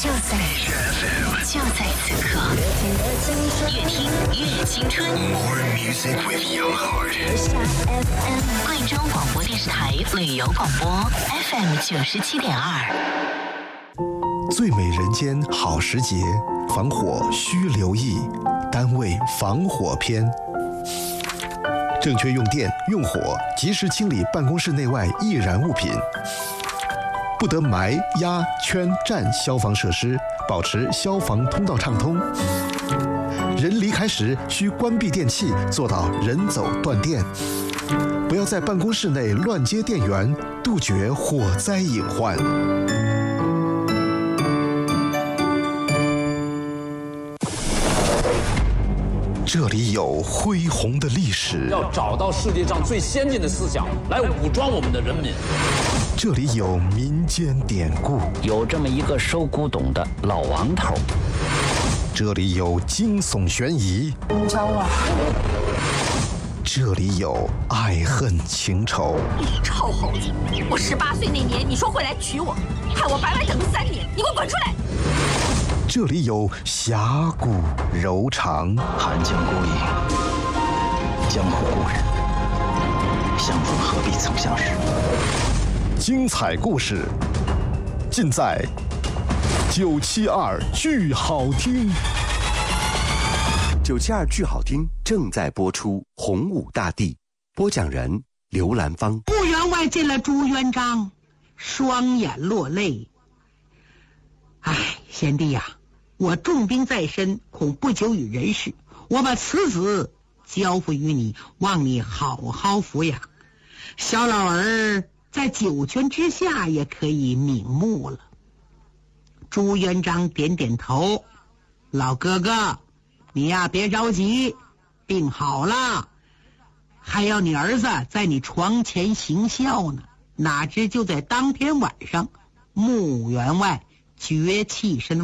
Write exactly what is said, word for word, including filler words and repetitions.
就在就在此刻，越听越青春。More music with young heart。贵州广播电视台旅游广播 F M 九十七点二。 最美人间好时节，防火需留意，单位防火篇。正确用电用火，及时清理办公室内外易燃物品。不得埋、压、圈、占消防设施，保持消防通道畅通。人离开时需关闭电器，做到人走断电。不要在办公室内乱接电源，杜绝火灾隐患。这里有恢宏的历史， 要找到世界上最先进的思想来武装我们的人民。 这里有民间典故， 有这么一个收古董的老王头。 这里有惊悚悬疑， 你找我？ 这里有爱恨情仇。 你臭猴子！我十八岁那年你说会来娶我，害我白白等了三年，你给我滚出来！ 这里有侠骨柔肠， 寒江孤影，江湖故人，相逢何必曾相识。 精彩故事尽在九七二剧好听。 九七二剧好听正在播出《洪武大帝》，播讲人刘兰芳。 顾员外见了朱元璋，双眼落泪。唉，贤弟呀、啊，我重兵在身，恐不久于人世，我把此子交付于你，望你好好抚养。小老儿在九泉之下也可以瞑目了。朱元璋点点头，老哥哥，你呀别着急，病好了，还要你儿子在你床前行孝呢。哪知就在当天晚上，穆员外绝气身